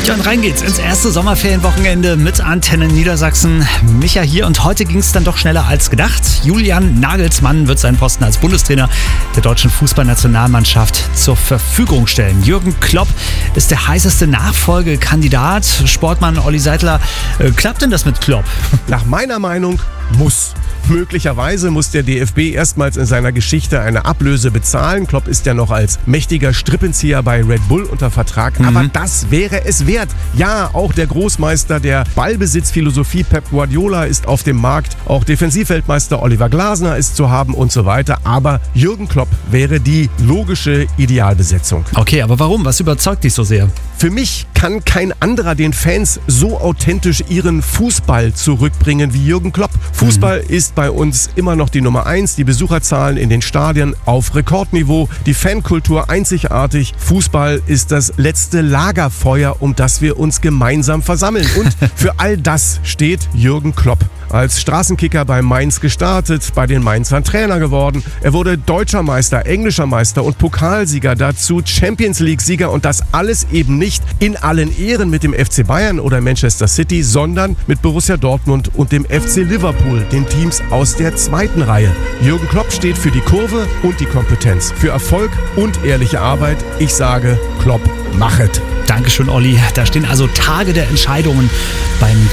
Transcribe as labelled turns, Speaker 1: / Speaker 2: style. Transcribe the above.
Speaker 1: Ja, und rein geht's ins erste Sommerferienwochenende mit Antenne Niedersachsen. Micha hier und heute ging es dann doch schneller als gedacht. Julian Nagelsmann wird seinen Posten als Bundestrainer der deutschen Fußballnationalmannschaft zur Verfügung stellen. Jürgen Klopp ist der heißeste Nachfolgekandidat. Sportmann Olli Seidler, klappt denn das mit Klopp?
Speaker 2: Nach meiner Meinung muss. Möglicherweise muss der DFB erstmals in seiner Geschichte eine Ablöse bezahlen. Klopp ist ja noch als mächtiger Strippenzieher bei Red Bull unter Vertrag. Aber das wäre es wert. Ja, auch der Großmeister der Ballbesitzphilosophie Pep Guardiola ist auf dem Markt. Auch Defensivweltmeister Oliver Glasner ist zu haben und so weiter. Aber Jürgen Klopp wäre die logische Idealbesetzung.
Speaker 1: Okay, aber warum? Was überzeugt dich so sehr?
Speaker 2: Für mich kann kein anderer den Fans so authentisch ihren Fußball zurückbringen wie Jürgen Klopp. Fußball ist bei uns immer noch die Nummer 1. Die Besucherzahlen in den Stadien auf Rekordniveau. Die Fankultur einzigartig. Fußball ist das letzte Lagerfeuer, um das wir uns gemeinsam versammeln. Und für all das steht Jürgen Klopp. Als Straßenkicker bei Mainz gestartet, bei den Mainzern Trainer geworden. Er wurde deutscher Meister, englischer Meister und Pokalsieger, dazu Champions League-Sieger und das alles eben nicht in allen Ehren mit dem FC Bayern oder Manchester City, sondern mit Borussia Dortmund und dem FC Liverpool, den Teams aus der zweiten Reihe. Jürgen Klopp steht für die Kurve und die Kompetenz, für Erfolg und ehrliche Arbeit. Ich sage, Klopp, machet.
Speaker 1: Dankeschön, Olli. Da stehen also Tage der Entscheidungen beim